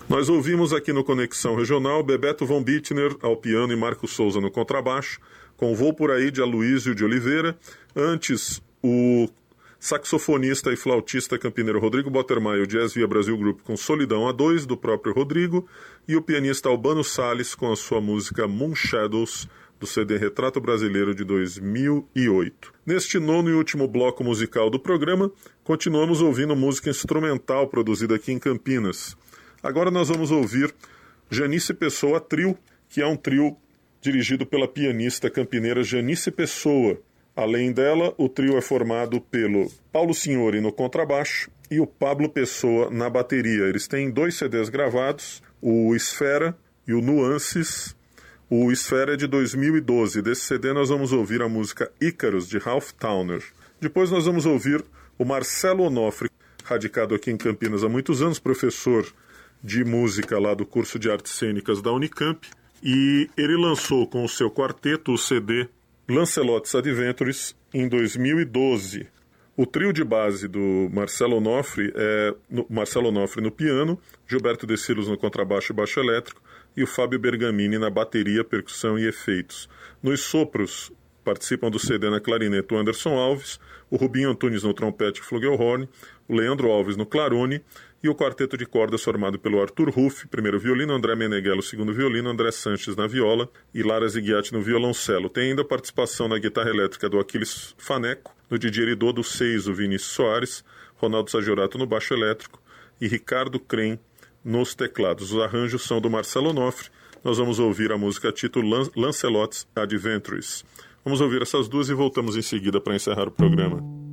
Nós ouvimos aqui no Conexão Regional Bebeto von Bittner ao piano e Marco Souza no contrabaixo, com Vou Por Aí de Aloísio de Oliveira. Antes, o saxofonista e flautista campineiro Rodrigo Bottermaio, Jazz Via Brasil Group, com Solidão A2, do próprio Rodrigo, e o pianista Albano Salles com a sua música Moon Shadows, do CD Retrato Brasileiro de 2008. Neste nono e último bloco musical do programa, continuamos ouvindo música instrumental produzida aqui em Campinas. Agora nós vamos ouvir Janice Pessoa Trio, que é um trio dirigido pela pianista campineira Janice Pessoa. Além dela, o trio é formado pelo Paulo Signori no contrabaixo e o Pablo Pessoa na bateria. Eles têm 2 CDs gravados, o Esfera e o Nuances. O Esfera é de 2012. Desse CD nós vamos ouvir a música Ícaros, de Ralph Towner. Depois nós vamos ouvir o Marcelo Onofre, radicado aqui em Campinas há muitos anos, professor de música lá do curso de artes cênicas da Unicamp, e ele lançou com o seu quarteto o CD Lancelots Adventures em 2012. O trio de base do Marcelo Onofre é Marcelo Onofre no piano, Gilberto De Silos no contrabaixo e baixo elétrico e o Fábio Bergamini na bateria, percussão e efeitos. Nos sopros participam do CD na clarineta o Anderson Alves, o Rubinho Antunes no trompete e flugelhorn, o Leandro Alves no clarone e o quarteto de cordas formado pelo Arthur Ruff, primeiro violino, André Meneghello, segundo violino, André Sanches na viola e Lara Zighiatti no violoncelo. Tem ainda participação na guitarra elétrica do Aquiles Faneco, no Didier Iridô, do Seis, o Vinícius Soares, Ronaldo Sagiorato no baixo elétrico e Ricardo Crem nos teclados. Os arranjos são do Marcelo Onofre. Nós vamos ouvir a música título Lancelots Adventures. Vamos ouvir essas duas e voltamos em seguida para encerrar o programa.